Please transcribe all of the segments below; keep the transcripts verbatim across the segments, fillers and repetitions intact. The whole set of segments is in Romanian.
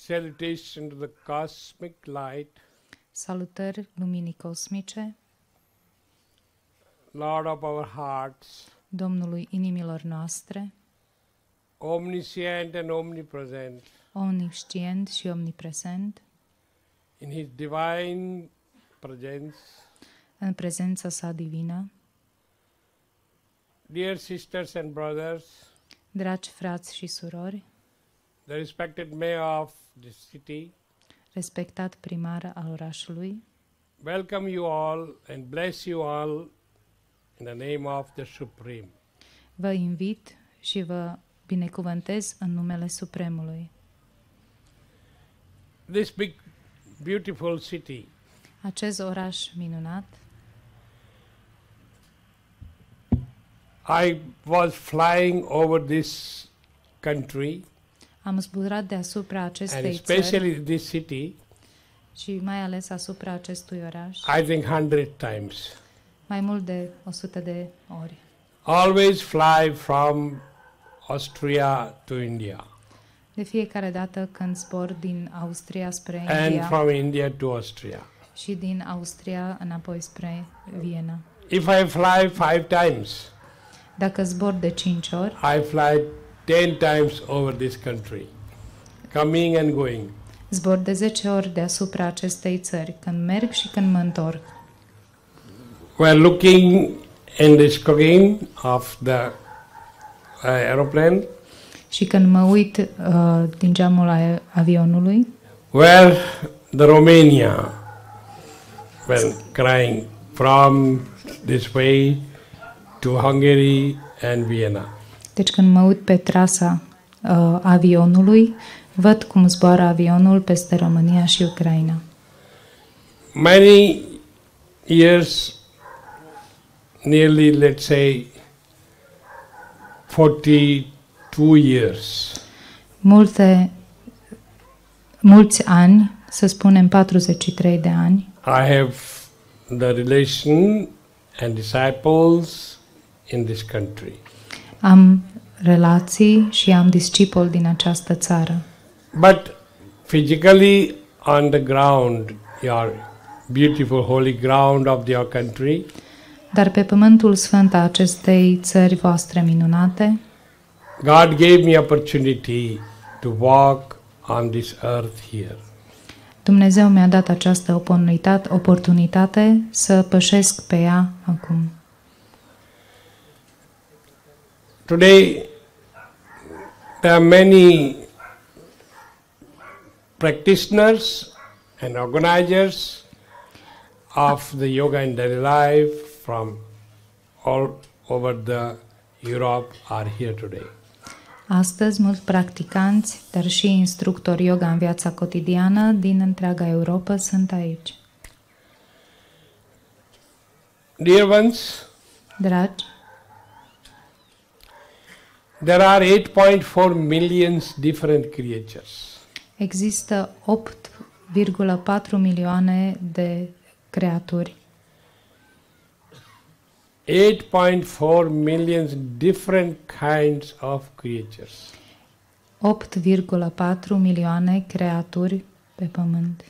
Salutation to the cosmic light, Salutări luminii cosmice, Lord of our hearts, Domnului inimilor noastre, omniscient and omnipresent, omniscient și omnipresent, in His divine presence. în prezența sa divină. Dear sisters and brothers, Dragi frați și surori, the respected mayor of this city, respectat primar al orașului, welcome you all and bless you all in the name of the Supreme. vă invit și vă binecuvântez în numele Supremului. This big, beautiful city Acest oraș minunat, I was flying over this country am zburat deasupra and acestei țări especially this city, și mai ales asupra acestui oraș, I think hundred times. mai mult de o sută de ori. Always fly from Austria to India De fiecare dată când zbor din Austria spre and India from India to Austria. și din Austria înapoi spre Viena. If I fly five times, Dacă zbor de cinci ori, I fly ten times over this country, coming and going. zbor de zece ori deasupra acestei țări, când merg și când mă întorc. While looking in the screen of the uh, aeroplane, Și când mă uit uh, din geamul a- avionului, where the Romania were crying from this way to Hungary and Vienna. deci când mă uit pe trasa uh, avionului, văd cum zboară avionul peste România și Ucraina. Many years, nearly let's say forty-two years, Multe, mulți ani, să spunem patruzeci și trei de ani, I have the relation and disciples in this country. am relații și am discipoli din această țară. But physically on the ground, your beautiful holy ground of your country, Dar pe pământul sfânt a acestei țări voastre minunate, God gave me opportunity to walk on this earth here. Dumnezeu mi-a dat această oportunitate, oportunitate să pășesc pe ea acum. Today, there are many practitioners and organizers of the yoga and daily life from all over the Europe are here today. Astăzi, mulți practicanți, dar și instructori yoga în viața cotidiană din întreaga Europa sunt aici. Dear ones, Dragi, there are eight point four millions different creatures. există opt virgulă patru milioane de creaturi. eight point four millions different kinds of creatures. opt virgulă patru milioane creaturi pe pământ.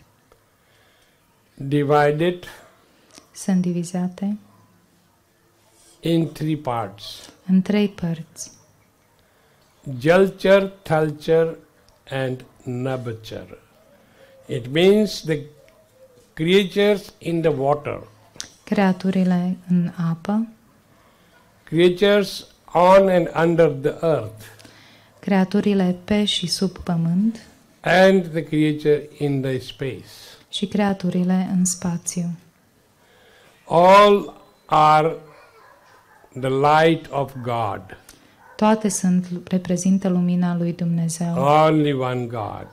Divided Sunt divizate in three parts: în trei părți: Jalchar, Thalchar and Nabchar. It means the creatures in the water, creaturile în apă, creatures on and under the earth, creaturile pe și sub pământ and the creature in the space. și creaturile în spațiu. All are the light of God. Toate sunt reprezintă lumina lui Dumnezeu. Only one God.